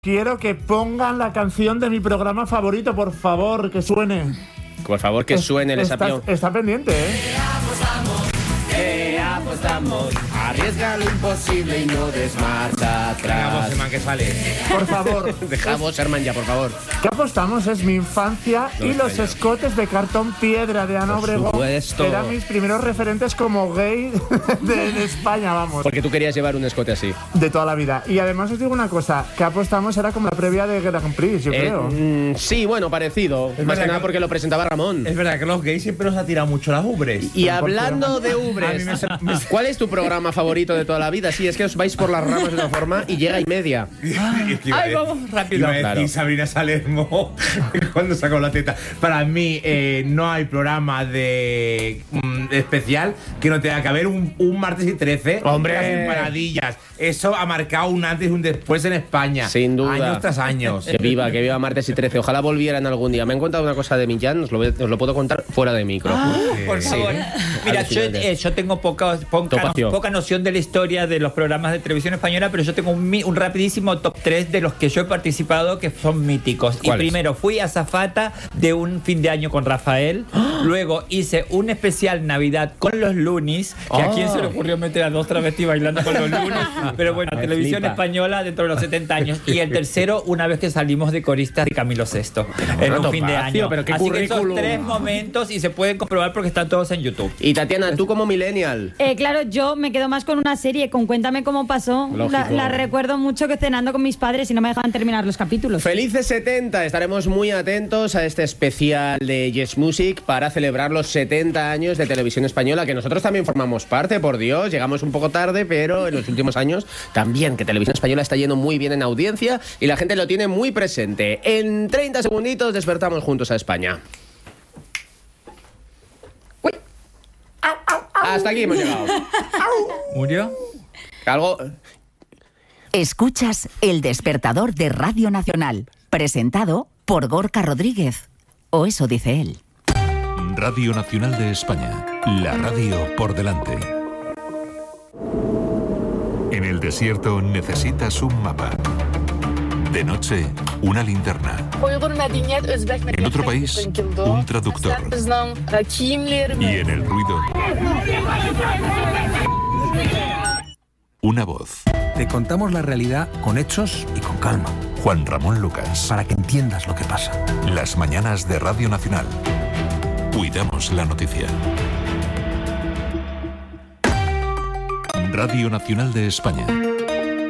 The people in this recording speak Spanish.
Quiero que pongan la canción de mi programa favorito, por favor, que suene. Por favor, que suene el Sapión. Está pendiente, ¿eh? Apostamos, arriesga lo imposible y no des marcha atrás. Vamos, Herman, que sale. Por favor. Dejamos, Herman, ya, por favor. ¿Qué apostamos? Es mi infancia y los escotes de cartón piedra de Ana Obregón. Supuesto. Eran mis primeros referentes como gay de España, vamos. Porque tú querías llevar un escote así. De toda la vida. Y además os digo una cosa, que apostamos era como la previa de Grand Prix, yo creo. Sí, bueno, parecido. Más que nada porque lo presentaba Ramón. Es verdad que los gays siempre nos ha tirado mucho las ubres. Y hablando de ubres, ¿cuál es tu programa favorito de toda la vida? Sí, es que os vais por las ramas de una forma y llega y media. Ay, vamos rápido. Claro. Sabrina Salermo cuando sacó la teta. Para mí no hay programa de especial que no tenga que haber un martes y 13. ¡Hombre! Las empanadillas. Eso ha marcado un antes y un después en España. Sin duda. Años tras años. Que viva martes y 13. Ojalá volvieran algún día. Me han contado una cosa de Millán, os lo puedo contar fuera de micro. Por favor. Mira, yo tengo poca noción de la historia de los programas de televisión española, pero yo tengo un rapidísimo top 3 de los que yo he participado que son míticos. Y primero fui azafata de un fin de año con Rafael. Luego hice un especial Navidad con los Lunis, que a quién se le ocurrió meter a dos travestis bailando con los Lunis. Pero bueno, televisión española dentro de los 70 años. Y el tercero, una vez que salimos de coristas de Camilo VI en un fin de año. Pero qué así que esos currículum. 3 momentos y se pueden comprobar porque están todos en YouTube. Y Tatiana, tú como millennial. Claro, yo me quedo más con una serie, con Cuéntame cómo pasó. La recuerdo mucho que cenando con mis padres y no me dejaban terminar los capítulos. Felices 70, estaremos muy atentos a este especial de Yes Music para celebrar los 70 años de televisión española, que nosotros también formamos parte, por Dios, llegamos un poco tarde, pero en los últimos años también, que televisión española está yendo muy bien en audiencia y la gente lo tiene muy presente. En 30 segunditos despertamos juntos a España. Uy. Hasta aquí hemos llegado. ¿Murió? Algo... Escuchas El Despertador de Radio Nacional, presentado por Gorka Rodríguez. O eso dice él. Radio Nacional de España, la radio por delante. En el desierto necesitas un mapa. De noche, una linterna. En otro país, un traductor. Y en el ruido, una voz. Te contamos la realidad con hechos y con calma. Juan Ramón Lucas. Para que entiendas lo que pasa. Las mañanas de Radio Nacional. Cuidamos la noticia. Radio Nacional de España.